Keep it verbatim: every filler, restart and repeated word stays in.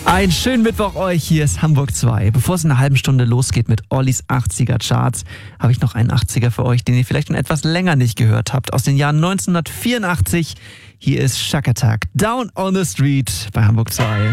Einen schönen Mittwoch euch, hier ist Hamburg zwei. Bevor es in einer halben Stunde losgeht mit Ollis achtziger Charts, habe ich noch einen achtziger für euch, den ihr vielleicht schon etwas länger nicht gehört habt. Aus den Jahren neunzehnhundertvierundachtzig. Hier ist Shack Attack, Down on the Street bei Hamburg zwei.